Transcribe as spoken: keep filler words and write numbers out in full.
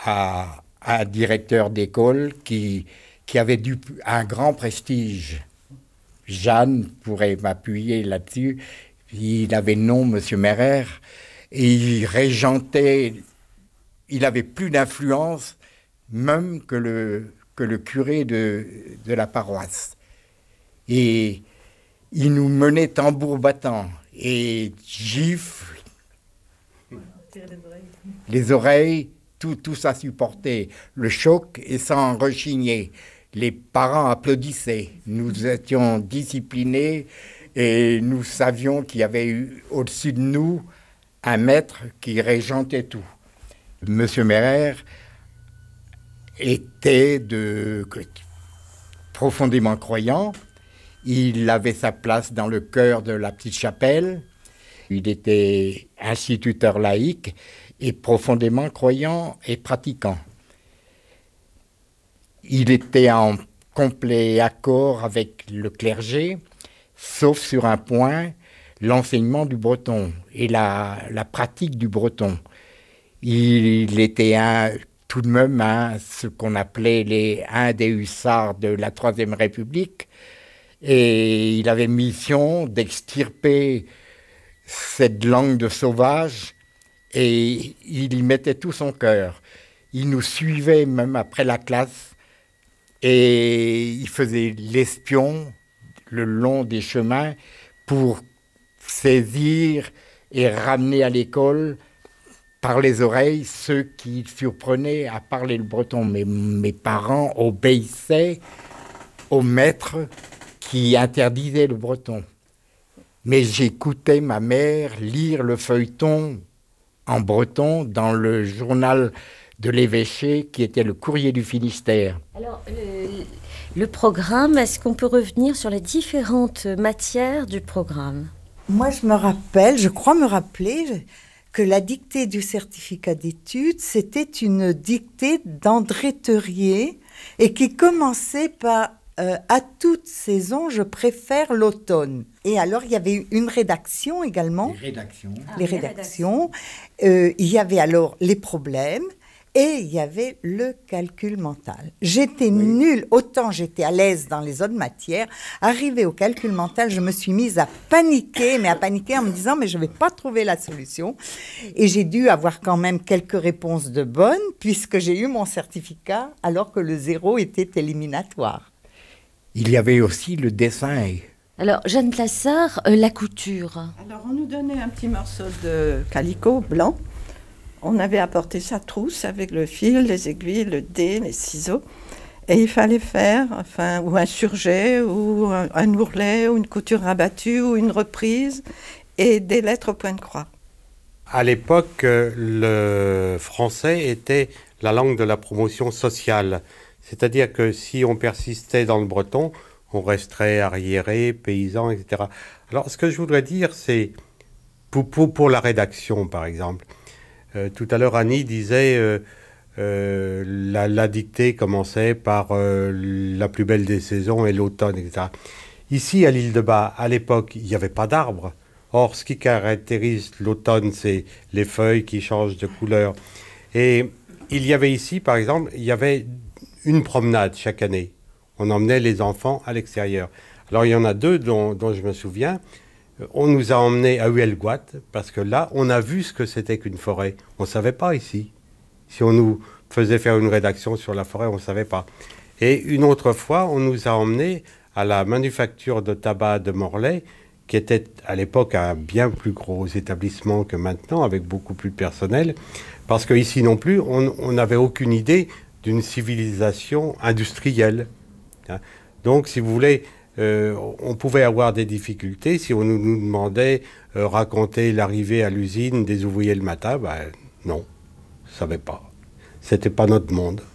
à, à un directeur d'école qui, qui avait du, un grand prestige. Jeanne pourrait m'appuyer là-dessus. Il avait le nom, Monsieur Merer, et il régentait. Il avait plus d'influence même que le, que le curé de, de la paroisse. Et il nous menait tambour battant et gifles, les oreilles, tout, tout ça supportait le choc et sans rechigner. Les parents applaudissaient. Nous étions disciplinés et nous savions qu'il y avait eu au-dessus de nous un maître qui régentait tout. Monsieur Merer était de, profondément croyant. Il avait sa place dans le chœur de la petite chapelle. Il était instituteur laïque et profondément croyant et pratiquant. Il était en complet accord avec le clergé, sauf sur un point, l'enseignement du breton et la, la pratique du breton. Il était un, tout de même un, ce qu'on appelait les, un des hussards de la Troisième République, et il avait mission d'extirper cette langue de sauvage, et il y mettait tout son cœur. Il nous suivait même après la classe, et il faisait l'espion le long des chemins pour saisir et ramener à l'école par les oreilles ceux qui surprenaient à parler le breton. Mais mes parents obéissaient au maître qui interdisait le breton. Mais j'écoutais ma mère lire le feuilleton en breton dans le journal de l'évêché qui était le Courrier du Finistère. Alors, le, le programme, est-ce qu'on peut revenir sur les différentes matières du programme ? Moi, je me rappelle, je crois me rappeler que la dictée du certificat d'études, c'était une dictée d'André Theuriet et qui commençait par euh, « À toute saison, je préfère l'automne ». Et alors, il y avait une rédaction également. Les rédactions. Ah, les rédactions. Euh, il y avait alors les problèmes. Et il y avait le calcul mental. J'étais oui. nulle, autant j'étais à l'aise dans les autres matières. Arrivée au calcul mental, je me suis mise à paniquer, mais à paniquer en me disant « mais je ne vais pas trouver la solution ». Et j'ai dû avoir quand même quelques réponses de bonnes, puisque j'ai eu mon certificat, alors que le zéro était éliminatoire. Il y avait aussi le dessin. Alors, Jeanne Plassard, euh, la couture. Alors, on nous donnait un petit morceau de calicot blanc. On avait apporté sa trousse avec le fil, les aiguilles, le dé, les ciseaux. Et il fallait faire enfin, ou un surjet, ou un, un ourlet, ou une couture rabattue, ou une reprise, et des lettres au point de croix. À l'époque, le français était la langue de la promotion sociale. C'est-à-dire que si on persistait dans le breton, on resterait arriéré, paysan, et cetera. Alors, ce que je voudrais dire, c'est, pour, pour, pour la rédaction, par exemple, Euh, tout à l'heure, Annie disait euh, euh, la, la dictée commençait par euh, la plus belle des saisons et l'automne, et cetera. Ici, à l'île de Bas, à l'époque, il n'y avait pas d'arbres. Or, ce qui caractérise l'automne, c'est les feuilles qui changent de couleur. Et il y avait ici, par exemple, il y avait une promenade chaque année. On emmenait les enfants à l'extérieur. Alors, il y en a deux dont, dont je me souviens. On nous a emmenés à Huelgoat, parce que là, on a vu ce que c'était qu'une forêt. On ne savait pas ici. Si on nous faisait faire une rédaction sur la forêt, on ne savait pas. Et une autre fois, on nous a emmenés à la manufacture de tabac de Morlaix, qui était à l'époque un bien plus gros établissement que maintenant, avec beaucoup plus de personnel, parce qu'ici non plus, on n'avait aucune idée d'une civilisation industrielle. Donc, si vous voulez... Euh, on pouvait avoir des difficultés si on nous, nous demandait euh, raconter l'arrivée à l'usine des ouvriers le matin. Ben non, on ne savait pas. C'était pas notre monde.